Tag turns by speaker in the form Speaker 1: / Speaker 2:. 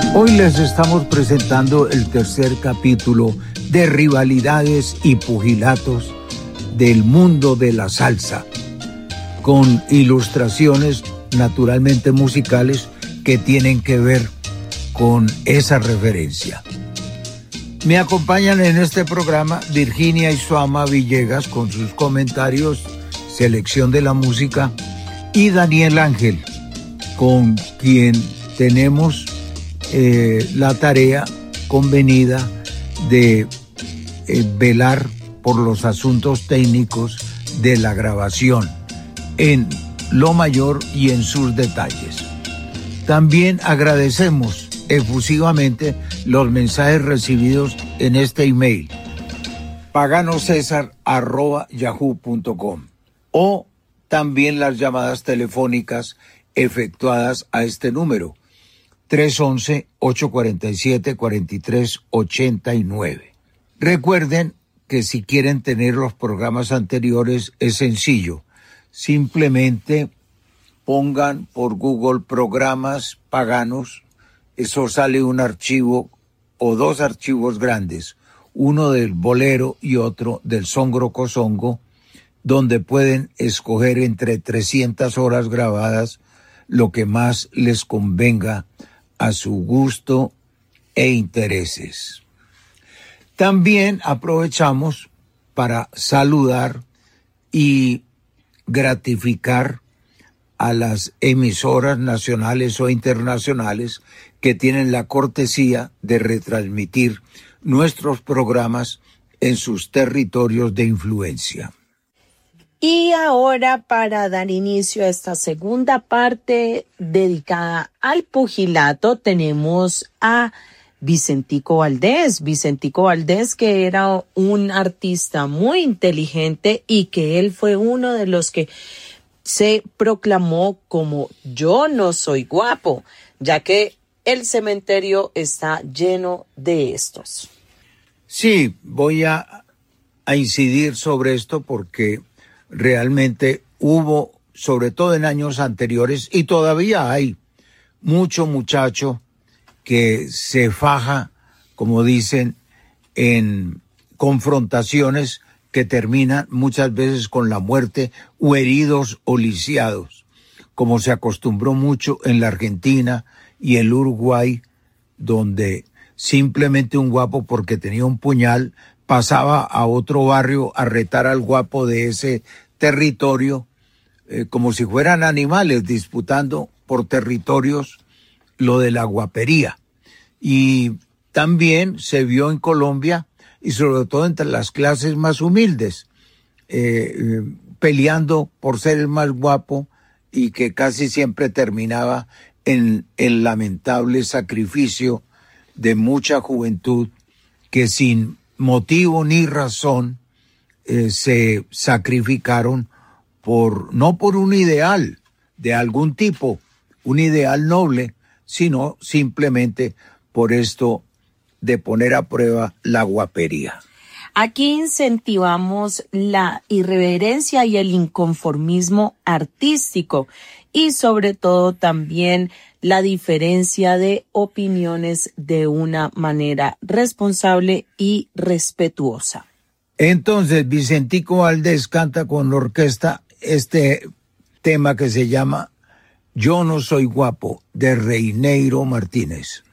Speaker 1: Hoy les estamos presentando el tercer capítulo de rivalidades y pugilatos del mundo de la salsa, con ilustraciones naturalmente musicales que tienen que ver con esa referencia. Me acompañan en este programa Virginia Isuama Villegas con sus comentarios, selección de la música, y Daniel Ángel, con quien tenemos la tarea convenida de velar por los asuntos técnicos de la grabación en lo mayor y en sus detalles. También agradecemos efusivamente los mensajes recibidos en este email paganosesar@yahoo.com o también las llamadas telefónicas efectuadas a este número 311-847-4389. Recuerden que si quieren tener los programas anteriores es sencillo. Simplemente pongan por Google programas paganos. Eso sale un archivo o dos archivos grandes, uno del bolero y otro del songo cosongo, donde pueden escoger entre 300 horas grabadas lo que más les convenga a su gusto e intereses. También aprovechamos para saludar y gratificar a las emisoras nacionales o internacionales que tienen la cortesía de retransmitir nuestros programas en sus territorios de influencia.
Speaker 2: Y ahora, para dar inicio a esta segunda parte dedicada al pugilato, tenemos a Vicentico Valdés. Vicentico Valdés, que era un artista muy inteligente y que él fue uno de los que se proclamó como "yo no soy guapo", ya que el cementerio está lleno de estos.
Speaker 1: Sí, voy a incidir sobre esto porque realmente hubo, sobre todo en años anteriores, y todavía hay mucho muchacho que se faja, como dicen, en confrontaciones que terminan muchas veces con la muerte o heridos o lisiados, como se acostumbró mucho en la Argentina y el Uruguay, donde simplemente un guapo porque tenía un puñal pasaba a otro barrio a retar al guapo de ese territorio, como si fueran animales disputando por territorios lo de la guapería. Y también se vio en Colombia, y sobre todo entre las clases más humildes, peleando por ser el más guapo, y que casi siempre terminaba en el lamentable sacrificio de mucha juventud que sin motivo ni razón se sacrificaron no por un ideal de algún tipo, un ideal noble, sino simplemente por esto de poner a prueba la guapería.
Speaker 2: Aquí incentivamos la irreverencia y el inconformismo artístico y sobre todo también la diferencia de opiniones de una manera responsable y respetuosa.
Speaker 1: Entonces, Vicentico Valdés canta con la orquesta este tema que se llama "Yo no soy guapo", de Reineiro Martínez.